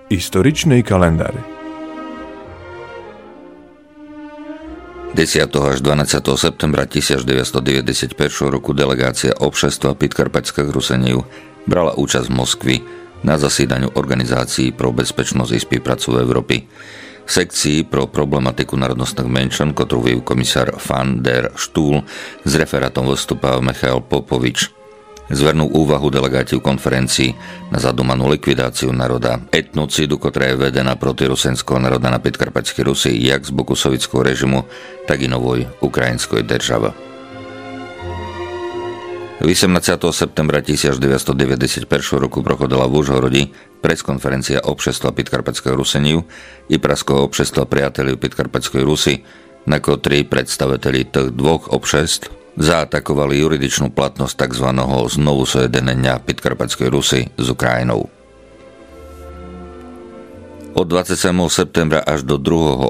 Историчный календарь. 10. až 12. septembra 1991 roku delegácia obšestva Podkarpatského Ruseňov brala účasť v Moskvi na zasídaniu Organizácií pro bezpečnosť i spoluprácu v Európe. V sekcii pro problematiku národnostných menšin, ktorú viedol komisár van der Stuhl, s referátom vystúpal Michail Popovič. Zvrnul úvahu delegátiu konferencii na zadumanú likvidáciu národa, etnocídu, ktorá je vedená proti rusenského národa na Podkarpatskej Rusi, jak z boku sovietského režimu, tak i novoj ukrajinskej države. 18. septembra 1991 roku prochodila v Užhorodi preskonferencia obšestva Podkarpatského Ruseňov i Pražského obšestva priateľov Podkarpatskej Rusy, na ktorej predstaviteľi tých dvoch obšestv zaatakovali juridičnú platnosť tzv. Znovu sojedinenia Podkarpatskej Rusy s Ukrajinou. Od 27. septembra až do 2.